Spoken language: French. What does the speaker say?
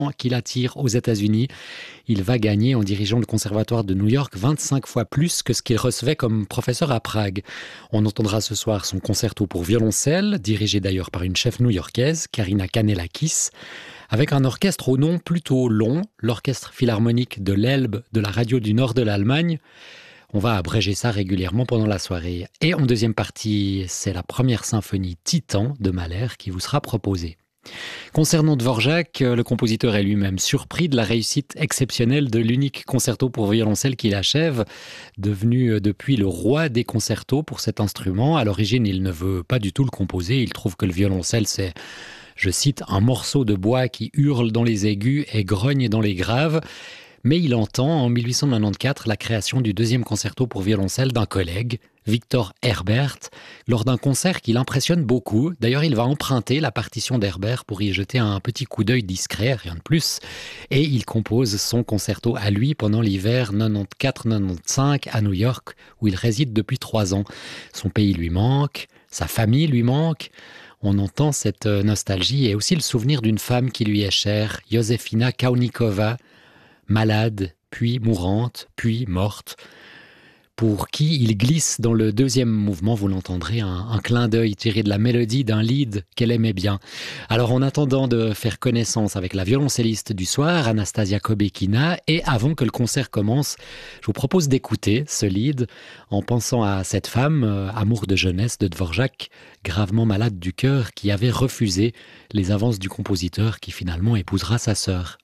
qu'il attire aux États-Unis. Il va gagner, en dirigeant le conservatoire de New York, 25 fois plus que ce qu'il recevait comme professeur à Prague. On entendra ce soir son concerto pour violoncelle, dirigé d'ailleurs par une chef new-yorkaise, Karina Kanellakis, avec un orchestre au nom plutôt long, l'Orchestre Philharmonique de l'Elbe de la radio du nord de l'Allemagne. On va abréger ça régulièrement pendant la soirée. Et en deuxième partie, c'est la première symphonie Titan de Mahler qui vous sera proposée. Concernant Dvorak, le compositeur est lui-même surpris de la réussite exceptionnelle de l'unique concerto pour violoncelle qu'il achève, devenu depuis le roi des concertos pour cet instrument. À l'origine, il ne veut pas du tout le composer. Il trouve que le violoncelle, c'est, je cite, un morceau de bois qui hurle dans les aigus et grogne dans les graves. Mais il entend en 1894 la création du deuxième concerto pour violoncelle d'un collègue, Victor Herbert, lors d'un concert qui l'impressionne beaucoup. D'ailleurs, il va emprunter la partition d'Herbert pour y jeter un petit coup d'œil discret, rien de plus. Et il compose son concerto à lui pendant l'hiver 94-95 à New York, où il réside depuis 3 ans. Son pays lui manque, sa famille lui manque. On entend cette nostalgie et aussi le souvenir d'une femme qui lui est chère, Josefina Kaunikova, malade, puis mourante, puis morte, pour qui il glisse dans le deuxième mouvement, vous l'entendrez, un clin d'œil tiré de la mélodie d'un lied qu'elle aimait bien. Alors en attendant de faire connaissance avec la violoncelliste du soir, Anastasia Kobekina, et avant que le concert commence, je vous propose d'écouter ce lied en pensant à cette femme, amour de jeunesse de Dvorak, gravement malade du cœur, qui avait refusé les avances du compositeur qui finalement épousera sa sœur.